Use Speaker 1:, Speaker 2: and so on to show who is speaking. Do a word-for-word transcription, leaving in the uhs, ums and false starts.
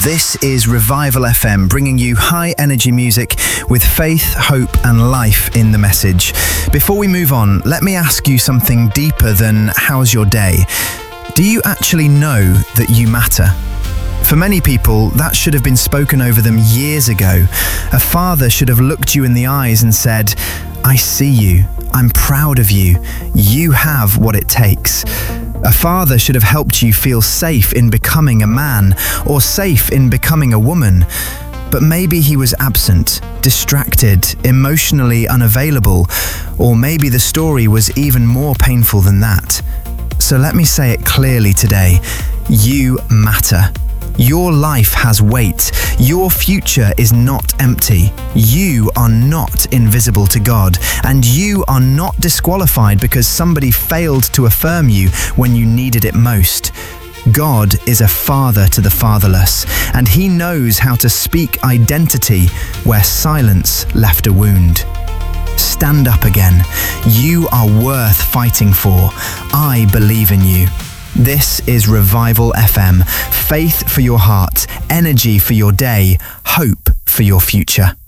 Speaker 1: This is Revival F M, bringing you high energy music with faith, hope and life in the message. Before we move on, let me ask you something deeper than how's your day? Do you actually know that you matter? For many people, that should have been spoken over them years ago. A father should have looked you in the eyes and said, I see you, I'm proud of you, you have what it takes. A father should have helped you feel safe in becoming a man, or safe in becoming a woman. But maybe he was absent, distracted, emotionally unavailable, or maybe the story was even more painful than that. So let me say it clearly today, you matter. Your life has weight. Your future is not empty. You are not invisible to God, and you are not disqualified because somebody failed to affirm you when you needed it most. God is a father to the fatherless, and he knows how to speak identity where silence left a wound. Stand up again. You are worth fighting for. I believe in you. This is Revival F M. Faith for your heart, energy for your day, hope for your future.